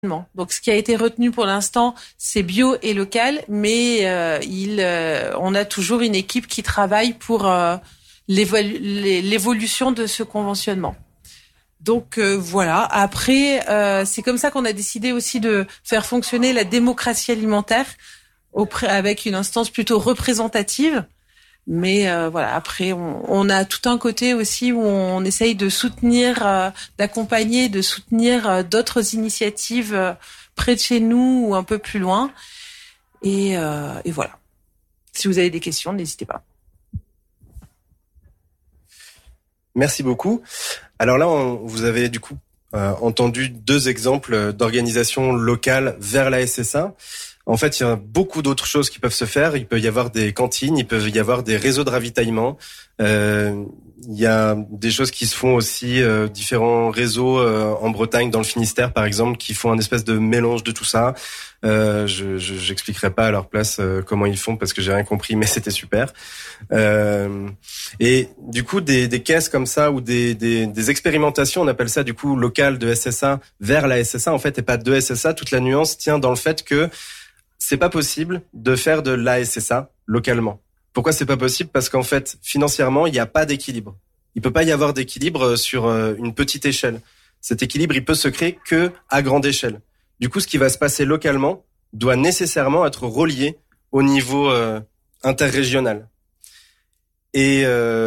Donc, ce qui a été retenu pour l'instant, c'est bio et local, mais on a toujours une équipe qui travaille pour l'évolution de ce conventionnement. Donc voilà. Après, c'est comme ça qu'on a décidé aussi de faire fonctionner la démocratie alimentaire avec une instance plutôt représentative. Mais voilà, après, on a tout un côté aussi où on essaye de soutenir, d'accompagner, de soutenir d'autres initiatives près de chez nous ou un peu plus loin. Et voilà. Si vous avez des questions, n'hésitez pas. Merci beaucoup. Alors là, vous avez du coup entendu 2 exemples d'organisations locales vers la SSA. En fait, il y a beaucoup d'autres choses qui peuvent se faire. Il peut y avoir des cantines, il peut y avoir des réseaux de ravitaillement. Il y a des choses qui se font aussi, différents réseaux en Bretagne, dans le Finistère par exemple, qui font un espèce de mélange de tout ça. J'expliquerai pas à leur place comment ils font parce que j'ai rien compris, mais c'était super. Et du coup, des caisses comme ça ou des expérimentations, on appelle ça du coup local de SSA vers la SSA en fait, et pas de SSA. Toute la nuance tient dans le fait que c'est pas possible de faire de l'ASSA localement. Pourquoi c'est pas possible ? Parce qu'en fait, financièrement, il n'y a pas d'équilibre. Il peut pas y avoir d'équilibre sur une petite échelle. Cet équilibre, il peut se créer que à grande échelle. Du coup, ce qui va se passer localement doit nécessairement être relié au niveau interrégional. Et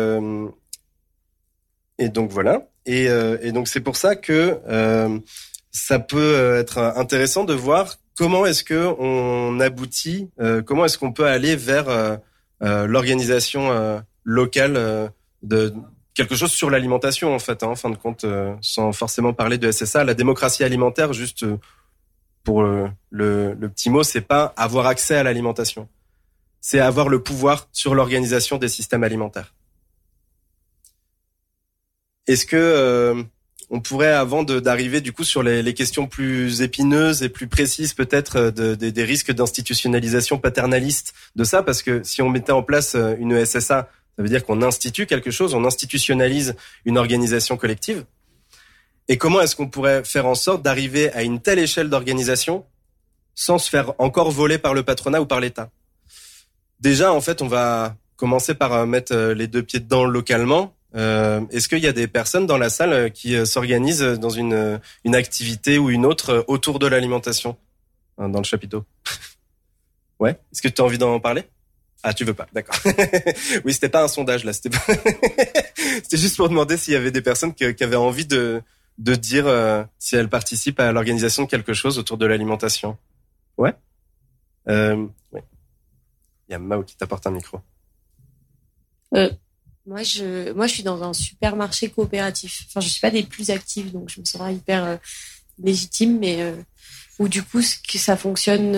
donc voilà. Et donc c'est pour ça que ça peut être intéressant de voir comment est-ce que on aboutit, comment est-ce qu'on peut aller vers l'organisation locale de quelque chose sur l'alimentation en fait, en fin de compte, sans forcément parler de SSA. La démocratie alimentaire, juste pour le petit mot, c'est pas avoir accès à l'alimentation, c'est avoir le pouvoir sur l'organisation des systèmes alimentaires. Est-ce que on pourrait, avant d'arriver du coup sur les questions plus épineuses et plus précises peut-être des risques d'institutionnalisation paternaliste de ça, parce que si on mettait en place une SSA, ça veut dire qu'on institue quelque chose, on institutionnalise une organisation collective. Et comment est-ce qu'on pourrait faire en sorte d'arriver à une telle échelle d'organisation sans se faire encore voler par le patronat ou par l'État ? Déjà, en fait, on va commencer par mettre les 2 pieds dedans localement. Est-ce qu'il y a des personnes dans la salle qui s'organisent dans une activité ou une autre autour de l'alimentation dans le chapiteau ? Ouais. Est-ce que tu as envie d'en parler ? Ah, tu veux pas, d'accord. Oui, c'était pas un sondage là, c'était juste pour demander s'il y avait des personnes qui avaient envie de dire si elles participent à l'organisation de quelque chose autour de l'alimentation. Ouais. Ouais. Il y a Mao qui t'apporte un micro. Moi, je suis dans un supermarché coopératif. Enfin, je suis pas des plus actives, donc je me sens hyper légitime, mais où du coup, que ça fonctionne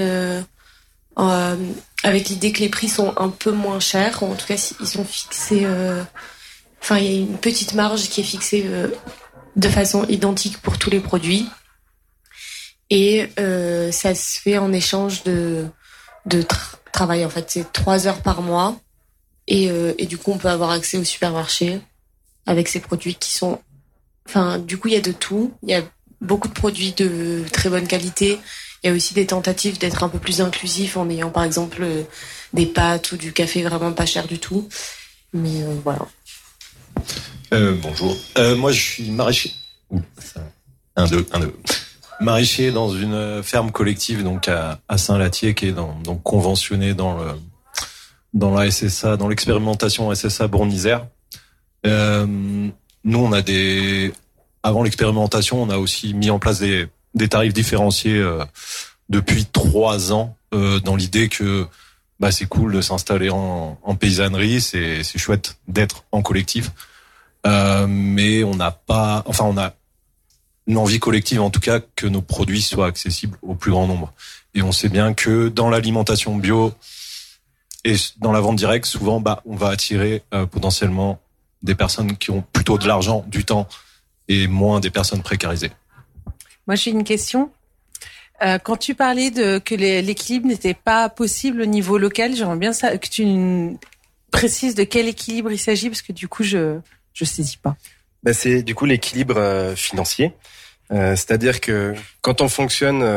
avec l'idée que les prix sont un peu moins chers. En tout cas, ils sont fixés. Enfin, il y a une petite marge qui est fixée de façon identique pour tous les produits, et ça se fait en échange de travail. En fait, c'est 3 heures par mois. Et du coup, on peut avoir accès au supermarché avec ces produits qui sont... Enfin, du coup, il y a de tout. Il y a beaucoup de produits de très bonne qualité. Il y a aussi des tentatives d'être un peu plus inclusif en ayant, par exemple, des pâtes ou du café vraiment pas cher du tout. Mais voilà. Bonjour. Moi, je suis maraîcher. Un, deux. Maraîcher dans une ferme collective donc à Saint-Latier, qui est donc conventionnée dans la SSA, dans l'expérimentation SSA Bourne-Isère. Nous, on a avant l'expérimentation, on a aussi mis en place des tarifs différenciés depuis 3 ans, dans l'idée que c'est cool de s'installer en paysannerie, c'est chouette d'être en collectif, mais on a une envie collective en tout cas que nos produits soient accessibles au plus grand nombre. Et on sait bien que dans l'alimentation bio et dans la vente directe, souvent, on va attirer potentiellement des personnes qui ont plutôt de l'argent, du temps, et moins des personnes précarisées. Moi, j'ai une question. Quand tu parlais que l'équilibre n'était pas possible au niveau local, j'aimerais bien que tu précises de quel équilibre il s'agit, parce que du coup, je saisis pas. C'est du coup l'équilibre financier. C'est-à-dire que quand on fonctionne